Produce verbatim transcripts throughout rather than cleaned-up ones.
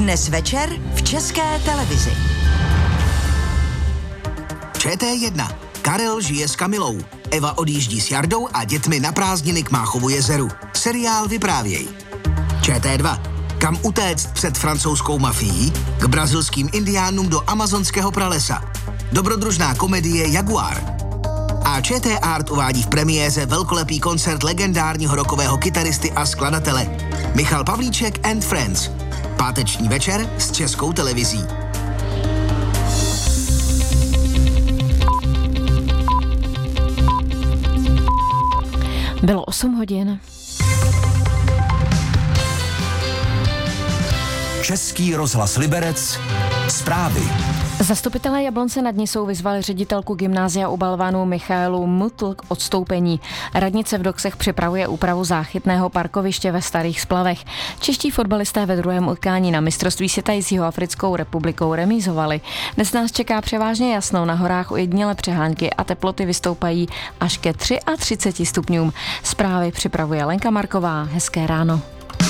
Dnes večer v České televizi. Č T jedna. Karel žije s Kamilou. Eva odjíždí s Jardou a dětmi na prázdniny k Máchovu jezeru. Seriál Vyprávěj. Č T dva. Kam utéct před francouzskou mafií? K brazilským indiánům do amazonského pralesa. Dobrodružná komedie Jaguar. A Č T Art uvádí v premiéře velkolepý koncert legendárního rockového kytaristy a skladatele Michal Pavlíček and Friends. Páteční večer s Českou televizí. Bylo osm hodin. Český rozhlas Liberec. Zprávy. Zastupitelé Jablonce nad Nisou vyzvali ředitelku gymnázia u Balvanu Michaelu Mutl k odstoupení. Radnice v Doksech připravuje úpravu záchytného parkoviště ve Starých Splavech. Čeští fotbalisté ve druhém utkání na mistrovství světa s Jihoafrickou republikou remízovali. Dnes nás čeká převážně jasno, na horách ojedinělé přehánky a teploty vystoupají až ke třiceti třemi stupňům. Zprávy připravuje Lenka Marková. Hezké ráno.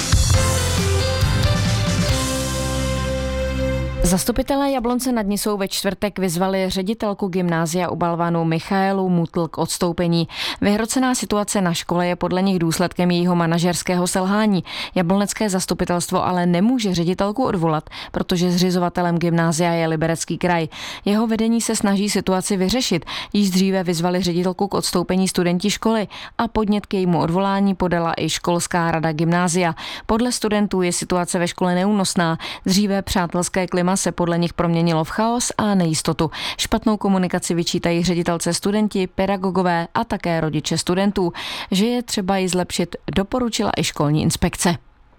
Zastupitelé Jablonce nad Nisou ve čtvrtek vyzvali ředitelku gymnázia u Balvanu Michaelu Mutl k odstoupení. Vyhrocená situace na škole je podle nich důsledkem jejího manažerského selhání. Jablonecké zastupitelstvo ale nemůže ředitelku odvolat, protože zřizovatelem gymnázia je Liberecký kraj. Jeho vedení se snaží situaci vyřešit. Již dříve vyzvali ředitelku k odstoupení studenti školy a podnět k jejímu odvolání podala i školská rada gymnázia. Podle studentů je situace ve škole neúnosná. Dříve přátelské klima se podle nich proměnilo v chaos a nejistotu. Špatnou komunikaci vyčítají ředitelce studenti, pedagogové a také rodiče studentů. Že je třeba ji zlepšit, doporučila i školní inspekce.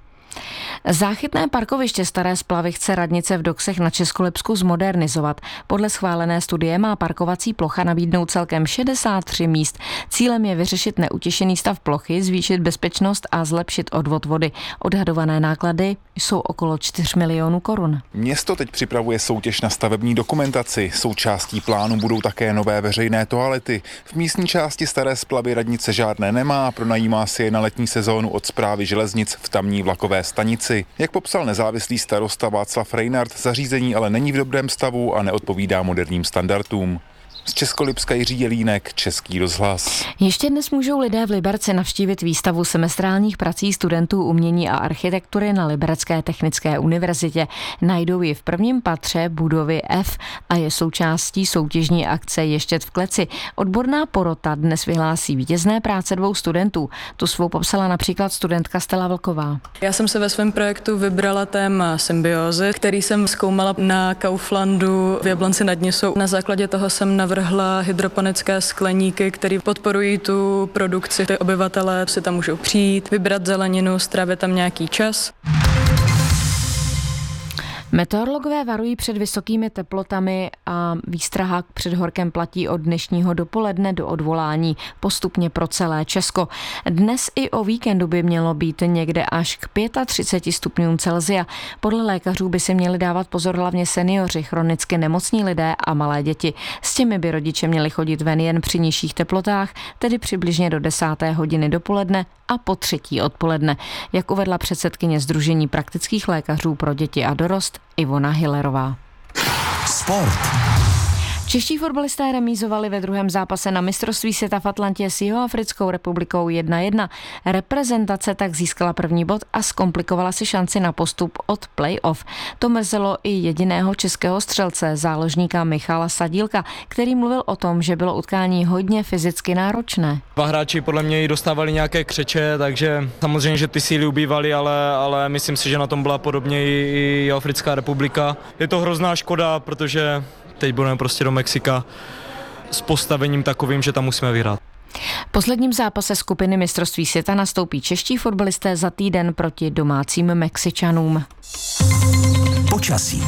Záchytné parkoviště Staré Splavy chce radnice v Doksech na Českolipsku zmodernizovat. Podle schválené studie má parkovací plocha nabídnout celkem šedesát tři míst. Cílem je vyřešit neutěšený stav plochy, zvýšit bezpečnost a zlepšit odvod vody. Odhadované náklady jsou okolo čtyři milionů korun. Město teď připravuje soutěž na stavební dokumentaci. Součástí plánu budou také nové veřejné toalety. V místní části Staré Splavy radnice žádné nemá, pronajímá si je na letní sezónu od Správy železnic v tamní vlakové stanici. Jak popsal nezávislý starosta Václav Rejnard, zařízení ale není v dobrém stavu a neodpovídá moderním standardům. Z Českolipska Jiří Jelínek, Český rozhlas. Ještě dnes můžou lidé v Liberci navštívit výstavu semestrálních prací studentů umění a architektury na Liberecké technické univerzitě. Najdou ji v prvním patře budovy F a je součástí soutěžní akce Ještět v kleci. Odborná porota dnes vyhlásí vítězné práce dvou studentů. Tu svou popsala například studentka Stella Vlková. Já jsem se ve svém projektu vybrala téma symbiózy, který jsem zkoumala na Kauflandu v Jablonci nad Nisou. Na základě toho jsem navrhla hydroponické skleníky, které podporují tu produkci. Ty obyvatelé si tam můžou přijít, vybrat zeleninu, strávit tam nějaký čas. Meteorologové varují před vysokými teplotami a výstraha před horkem platí od dnešního dopoledne do odvolání postupně pro celé Česko. Dnes i o víkendu by mělo být někde až k třiceti pěti stupňům Celsia. Podle lékařů by si měli dávat pozor hlavně seniori, chronicky nemocní lidé a malé děti. S těmi by rodiče měli chodit ven jen při nižších teplotách, tedy přibližně do desáté hodiny dopoledne a po třetí odpoledne, jak uvedla předsedkyně Sdružení praktických lékařů pro děti a dorost Ivona Hillerová. Sport. Čeští fotbalisté remízovali ve druhém zápase na mistrovství světa v Atlantě s Jihoafrickou republikou jedna jedna. Reprezentace tak získala první bod a zkomplikovala si šanci na postup od play-off. To mrzelo i jediného českého střelce, záložníka Michala Sadílka, který mluvil o tom, že bylo utkání hodně fyzicky náročné. Dva hráči podle mě dostávali nějaké křeče, takže samozřejmě, že ty síly ubývaly, ale, ale myslím si, že na tom byla podobně i Jihoafrická republika. Je to hrozná škoda, protože teď budeme prostě do Mexika s postavením takovým, že tam musíme vyhrát. V posledním zápase skupiny mistrovství světa nastoupí čeští fotbalisté za týden proti domácím Mexičanům. Počasí.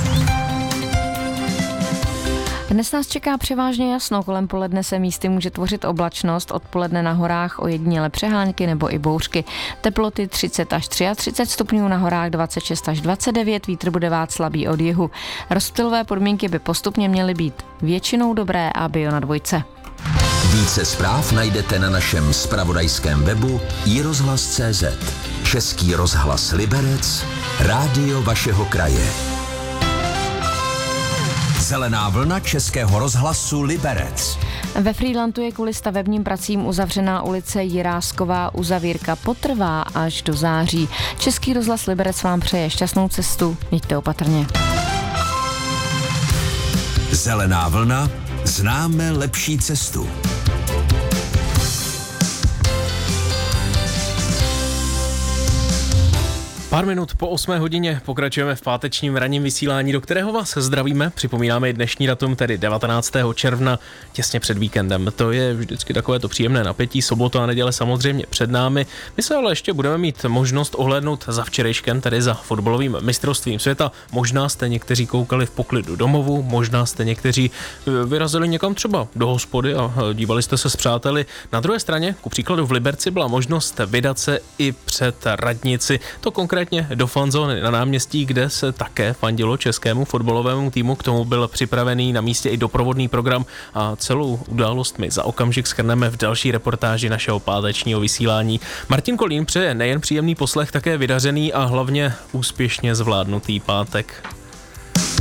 Dnes nás čeká převážně jasno, kolem poledne se místy může tvořit oblačnost, odpoledne na horách ojedinělé přehánky nebo i bouřky. Teploty třicet až třicet tři stupňů, na horách dvacet šest až dvacet devět, vítr bude vát slabý od jihu. Rozptylové podmínky by postupně měly být většinou dobré a bio na dvojce. Více zpráv najdete na našem zpravodajském webu i rozhlas tečka cé zet. Český rozhlas Liberec, rádio vašeho kraje. Zelená vlna Českého rozhlasu Liberec. Ve Frýlantu je kvůli stavebním pracím uzavřená ulice Jirásková. Uzavírka potrvá až do září. Český rozhlas Liberec vám přeje šťastnou cestu. Jeďte opatrně. Zelená vlna, známe lepší cestu. Pár minut po osmé hodině pokračujeme v pátečním ranním vysílání, do kterého vás zdravíme. Připomínáme i dnešní datum, tedy devatenáctého června, těsně před víkendem. To je vždycky takové to příjemné napětí, sobota a neděle samozřejmě před námi. My se ale ještě budeme mít možnost ohlédnout za včerejškem, tedy za fotbalovým mistrovstvím světa. Možná jste někteří koukali v poklidu domovu, možná jste někteří vyrazili někam třeba do hospody a dívali jste se s přáteli. Na druhé straně, ku příkladu v Liberci, byla možnost vydat se i před radnici. To konkrétně do fanzóny na náměstí, kde se také fandilo českému fotbalovému týmu. K tomu byl připravený na místě i doprovodný program a celou událost my za okamžik shrneme v další reportáži našeho pátečního vysílání. Martin Kolín přeje nejen příjemný poslech, také vydařený a hlavně úspěšně zvládnutý pátek.